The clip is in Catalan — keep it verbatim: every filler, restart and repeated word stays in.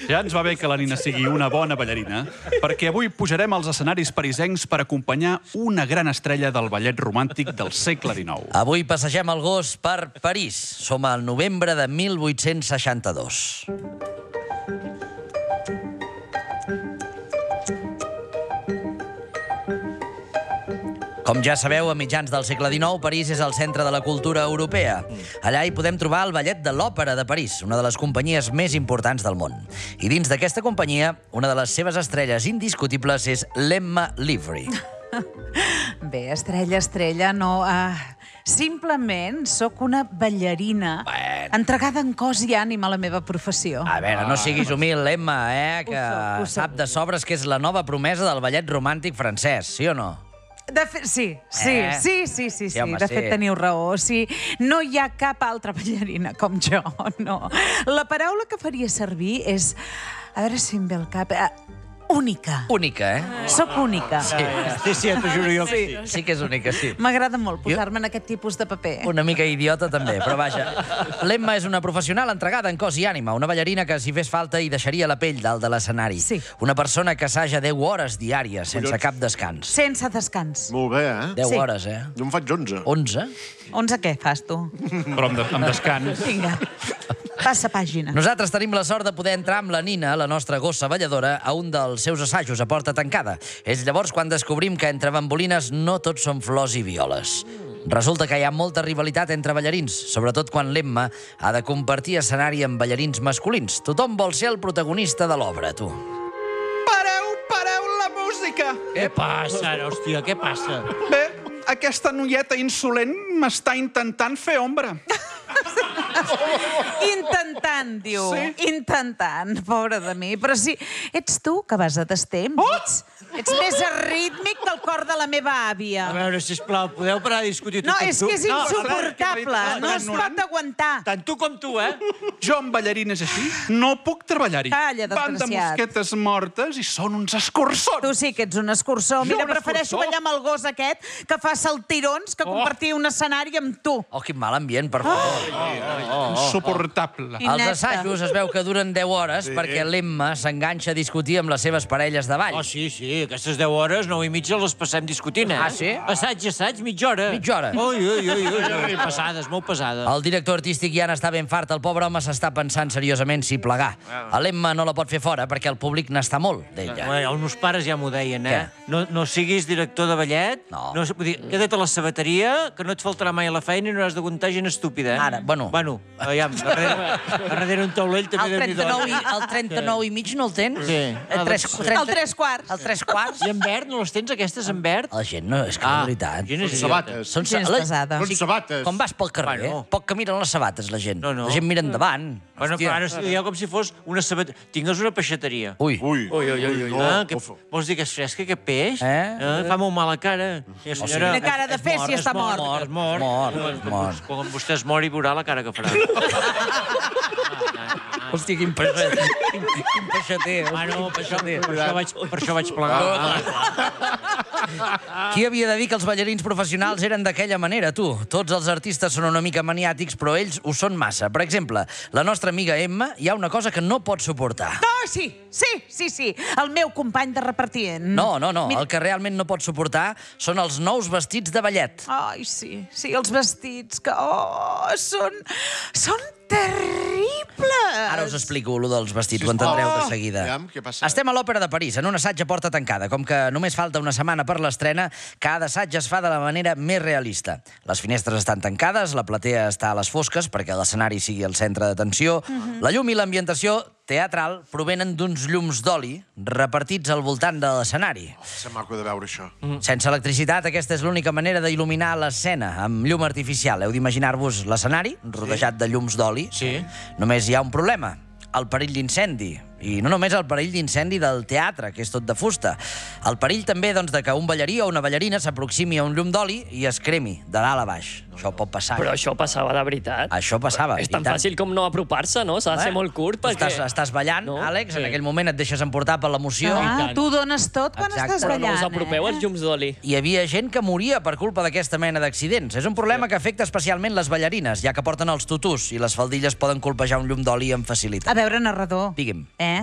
Ja ens va bé que la Nina sigui una bona ballarina, perquè avui pujarem als escenaris parisencs per acompanyar una gran estrella del ballet romàntic del segle dinou. Avui passegem el gos per París. Som al novembre de mil vuit-cents seixanta-dos. Com ja sabeu, a mitjans del segle dinou, París és el centre de la cultura europea. Allà hi podem trobar el ballet de l'Òpera de París, una de les companyies més importants del món. I dins d'aquesta companyia, una de les seves estrelles indiscutibles és l'Emma Livry. Bé, estrella, estrella, no... Uh, simplement sóc una ballarina Bueno. entregada en cos i ànima a la meva professió. A veure, no siguis humil, Emma, eh? Que Ho soc, ho soc. sap de sobres que és la nova promesa del ballet romàntic francès, sí o no? De fet, sí, sí, Eh? sí, sí, sí, Sí, sí. home, De sí. fet, teniu raó. Sí, no hi ha cap altra ballarina com jo, no. La paraula que faria servir és... A veure si em ve al cap... Uh, única. Única, eh? Soc única. Sí, Sí, sí, t'ho juro jo que sí. sí que és única, sí. M'agrada molt posar-me en aquest tipus de paper. Una mica idiota, també, però vaja. L'Emma és una professional entregada en cos i ànima, una ballarina que, si fes falta, hi deixaria la pell dalt de l'escenari. Sí. Una persona que assaja deu hores diàries, sense cap descans. Sense descans. Molt bé, eh? deu Sí. hores, eh? Jo en faig onze. onze? onze què fas, tu? Però amb, de, amb descans. Vinga, passa pàgina. Nosaltres tenim la sort de poder entrar amb la Nina, la nostra gossa balladora, a un dels seus assajos a porta tancada. És llavors quan descobrim que entre bambolines no tot són flors i violes. Resulta que hi ha molta rivalitat entre ballarins, sobretot quan l'Emma ha de compartir escenari amb ballarins masculins. Tothom vol ser el protagonista de l'obra, tu. Pareu, pareu la música! Què passa, ara, hòstia, què passa? Bé, aquesta noieta insolent m'està intentant fer ombra. Intentant, diu. Sí. Intentant, pobra de mi. Però sí, ets tu que vas a destemps. Oh! Ets, ets més arrítmic que el cor de la meva àvia. A veure, sisplau, podeu parar de discutir No, tot és tu? que és No, insuportable. no, No no, es no, pot no. aguantar. tant tu com tu, eh? Jo amb ballarines així no puc treballar-hi. Calla, Van de desgraciat. mosquetes mortes i són uns escurçons. Tu sí que ets un escurçó. Jo, Mira, un prefereixo escurçó? ballar amb el gos aquest que fa saltirons que compartir un escenari amb tu. Oh, quin mal ambient, per favor. Insuportable. Inepte. Els assajos es veu que duren deu hores perquè l'Emma s'enganxa a discutir amb les seves parelles de ball. Oh, sí, sí, aquestes deu hores, nou i mitja, les passem discutint, eh? Ah, sí? Assaig, assaig, mitja hora. Mitja hora. Ui, ui, ui, ui, ui. Passades, molt pesades. El director artístic ja n'està ben fart. El pobre home s'està pensant seriosament si plegar. A l'Emma no la pot fer fora perquè el públic n'està molt d'ella. Bé, els meus pares ja m'ho deien, eh? Què? No, no siguis director de ballet. No. no vull dir, queda't a la sabateria, que no et faltarà mai a la feina i no has d'aguantar gent estúpida, eh? Ara, bueno. Bueno, aviam, darrere, darrere un taulell també El déu-n'hi-do. trenta-nou i, el trenta-nou i mig no el tens? Sí. El tres, Ah, trenta... El tres quarts. El tres quarts? I en verd, no les tens aquestes en verd? La gent no, és que Ah, la veritat. gent és Són idiota. sabates. Són Gens la- pesada. Són sabates. Quan vas pel carrer, Bueno. poc que miren les sabates, la gent. No, no. La gent mira endavant. Bueno, Hòstia. però ara ho dieu com si fos una sabateria. Tingues una peixateria. Ui. Ui. Ui, ui, ui, ui. No, Ah, que, uf. vols dir que és fresca, aquest peix? Eh? Ah, fa molt mala cara. I la senyora... Quina cara de és fer mort, si és està mort. És mort. Mort, Quan- mort. Quan vostè es mori, veurà la cara que farà. Hòstia, quin peixater. Quin, quin peixater. Bueno, per això, peixater. per això vaig, per això vaig plegar. Qui havia de dir que els ballarins professionals eren d'aquella manera, tu? Tots els artistes són una mica maniàtics, però ells ho són massa. Per exemple, la nostra amiga Emma hi ha una cosa que no pot suportar. No, sí, sí, sí, sí. El meu company de repartient. No, no, no. Mira- El que realment no pot suportar són els nous vestits de ballet. Ai, sí, sí, els vestits que... Oh, són... són terribles! Ara us explico allò dels vestits, ho entendreu de seguida. Aviam, què passa? Estem a l'Òpera de París, en un assaig a porta tancada. Com que només falta una setmana per l'estrena, cada assaig es fa de la manera més realista. Les finestres estan tancades, la platea està a les fosques perquè l'escenari sigui el centre d'atenció. La llum i l'ambientació teatral provenen d'uns llums d'oli repartits al voltant de l'escenari. És maco de veure això. Sense electricitat, aquesta és l'única manera d'il·luminar l'escena, amb llum artificial. Heu d'imaginar-vos l'escenari, rodejat de llums d'oli. Sí. Només hi ha un problema, el perill d'incendi. I no només el perill d'incendi del teatre, que és tot de fusta. El perill també doncs, de que un ballarí o una ballarina s'aproximi a un llum d'oli i es cremi de dalt a baix. Això pot passar. Però això passava de veritat. Això passava. És i tan tant. fàcil com no apropar-se, no? S'ha de ser Eh? molt curt Tu perquè... Estàs, estàs ballant, No? Àlex, en Sí. aquell moment et deixes emportar per l'emoció. Ah, tant. tu dones tot quan Exacte. estàs Però no ballant, us apropeu eh? als llums d'oli. Hi havia gent que moria per culpa d'aquesta mena d'accidents. És un problema que afecta especialment les ballarines, ja que porten els tutús i les faldilles poden colpejar un llum d'oli amb A facilitat. veure, narrador. Digui'm. Eh?